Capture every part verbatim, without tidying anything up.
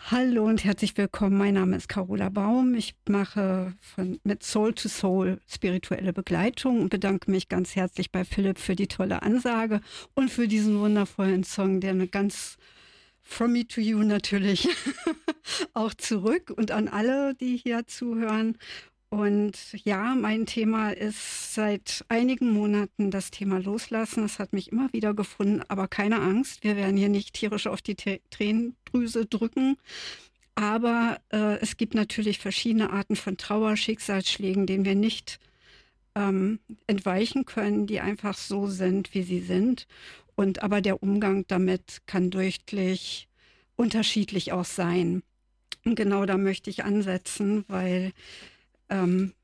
Hallo und herzlich willkommen. Mein Name ist Carola Baum. Ich mache von, mit Soul to Soul spirituelle Begleitung und bedanke mich ganz herzlich bei Philipp für die tolle Ansage und für diesen wundervollen Song, der eine ganz From Me to You natürlich auch zurück und an alle, die hier zuhören. Und ja, mein Thema ist seit einigen Monaten das Thema Loslassen. Es hat mich immer wieder gefunden, aber keine Angst, wir werden hier nicht tierisch auf die T- Tränendrüse drücken. Aber äh, es gibt natürlich verschiedene Arten von Trauer, Schicksalsschlägen, denen wir nicht ähm, entweichen können, die einfach so sind, wie sie sind. Und aber der Umgang damit kann deutlich unterschiedlich auch sein. Und genau da möchte ich ansetzen, weil ähm,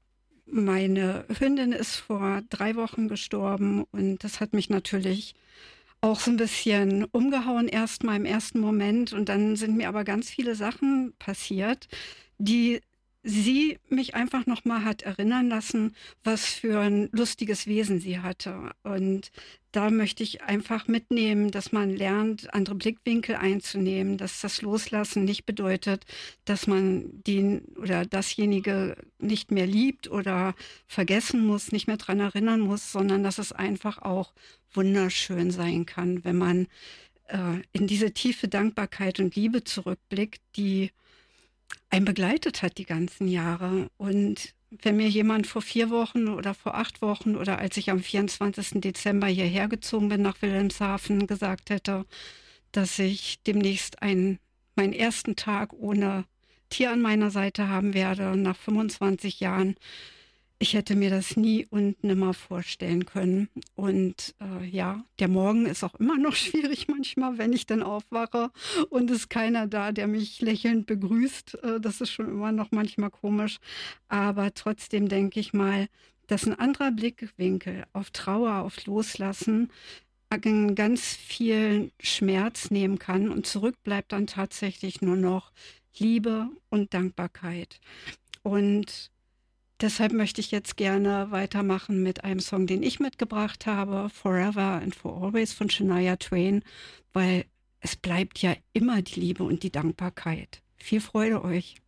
meine Hündin ist vor drei Wochen gestorben und das hat mich natürlich auch so ein bisschen umgehauen erstmal im ersten Moment. Und dann sind mir aber ganz viele Sachen passiert, die sie mich einfach noch mal hat erinnern lassen, was für ein lustiges Wesen sie hatte. Und da möchte ich einfach mitnehmen, dass man lernt, andere Blickwinkel einzunehmen, dass das Loslassen nicht bedeutet, dass man den oder dasjenige nicht mehr liebt oder vergessen muss, nicht mehr dran erinnern muss, sondern dass es einfach auch wunderschön sein kann, wenn man äh, in diese tiefe Dankbarkeit und Liebe zurückblickt, die einen begleitet hat die ganzen Jahre. Und wenn mir jemand vor vier Wochen oder vor acht Wochen oder als ich am vierundzwanzigsten Dezember hierher gezogen bin nach Wilhelmshaven gesagt hätte, dass ich demnächst einen, meinen ersten Tag ohne Tier an meiner Seite haben werde, nach fünfundzwanzig Jahren, ich hätte mir das nie und nimmer vorstellen können. Und äh, ja, der Morgen ist auch immer noch schwierig manchmal, wenn ich dann aufwache und es ist keiner da, der mich lächelnd begrüßt. Äh, das ist schon immer noch manchmal komisch. Aber trotzdem denke ich mal, dass ein anderer Blickwinkel auf Trauer, auf Loslassen einen ganz viel Schmerz nehmen kann. Und zurück bleibt dann tatsächlich nur noch Liebe und Dankbarkeit. Und deshalb möchte ich jetzt gerne weitermachen mit einem Song, den ich mitgebracht habe, Forever and for Always von Shania Twain, weil es bleibt ja immer die Liebe und die Dankbarkeit. Viel Freude euch.